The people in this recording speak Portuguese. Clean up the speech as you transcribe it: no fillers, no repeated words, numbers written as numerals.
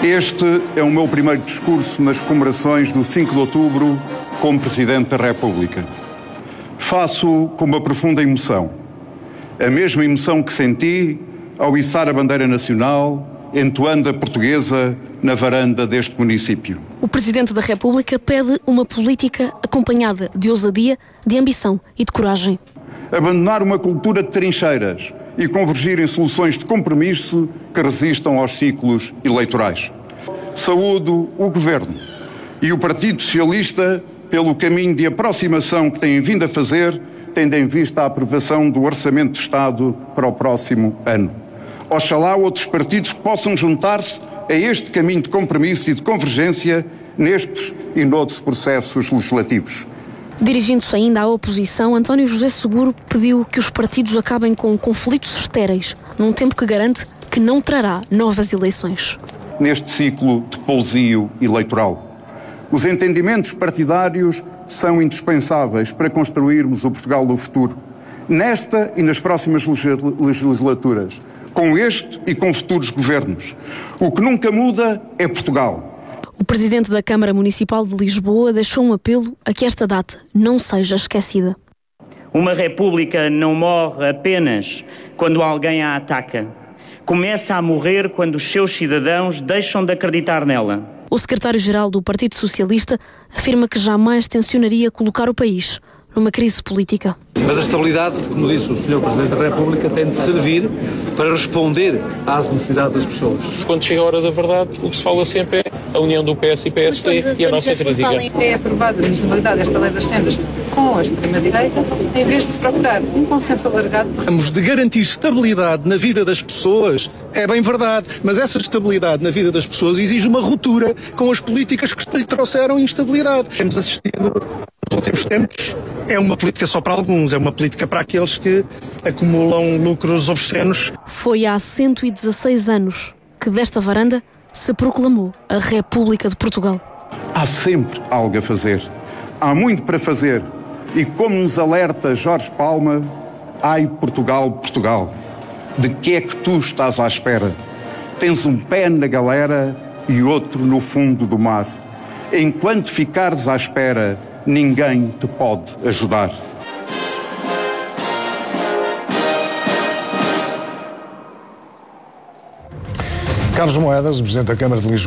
Este é o meu primeiro discurso nas comemorações do 5 de outubro como Presidente da República. Faço com uma profunda emoção. A mesma emoção que senti ao içar a bandeira nacional, entoando a portuguesa na varanda deste município. O Presidente da República pede uma política acompanhada de ousadia, de ambição e de coragem. Abandonar uma cultura de trincheiras e convergir em soluções de compromisso que resistam aos ciclos eleitorais. Saúdo o Governo e o Partido Socialista pelo caminho de aproximação que têm vindo a fazer, tendo em vista a aprovação do Orçamento de Estado para o próximo ano. Oxalá outros partidos possam juntar-se a este caminho de compromisso e de convergência nestes e noutros processos legislativos. Dirigindo-se ainda à oposição, António José Seguro pediu que os partidos acabem com conflitos estéreis, num tempo que garante que não trará novas eleições. Neste ciclo de pousio eleitoral, os entendimentos partidários são indispensáveis para construirmos o Portugal do futuro, nesta e nas próximas legislaturas, com este e com futuros governos. O que nunca muda é Portugal. O Presidente da Câmara Municipal de Lisboa deixou um apelo a que esta data não seja esquecida. Uma república não morre apenas quando alguém a ataca. Começa a morrer quando os seus cidadãos deixam de acreditar nela. O secretário-geral do Partido Socialista afirma que jamais tencionaria colocar o país numa crise política. Mas a estabilidade, como disse o Sr. Presidente da República, tem de servir para responder às necessidades das pessoas. Quando chega a hora da verdade, o que se fala sempre é a união do PS e PSD e a nossa crítica. É aprovada a legislabilidade desta lei das rendas com a extrema-direita, em vez de se procurar um consenso alargado. Temos de garantir estabilidade na vida das pessoas, é bem verdade, mas essa estabilidade na vida das pessoas exige uma ruptura com as políticas que lhe trouxeram instabilidade. Temos assistido nos últimos tempos, é uma política só para alguns, é uma política para aqueles que acumulam lucros obscenos. Foi há 116 anos que desta varanda se proclamou a República de Portugal. Há sempre algo a fazer. Há muito para fazer. E como nos alerta Jorge Palma, ai Portugal, Portugal, de que é que tu estás à espera? Tens um pé na galera e outro no fundo do mar. Enquanto ficares à espera, ninguém te pode ajudar. Carlos Moedas, Presidente da Câmara de Lisboa.